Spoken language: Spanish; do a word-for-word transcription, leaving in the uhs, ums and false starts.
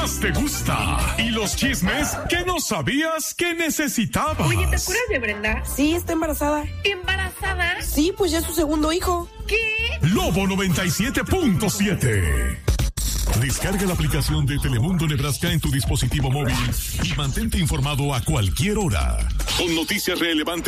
más te gusta y los chismes que no sabías que necesitabas. Oye, ¿te acuerdas de Brenda? Sí, está embarazada. ¿Embarazada? Sí, pues ya es su segundo hijo. ¿Qué? Lobo noventa y siete punto siete. Descarga la aplicación de Telemundo Nebraska en tu dispositivo móvil y mantente informado a cualquier hora con noticias relevantes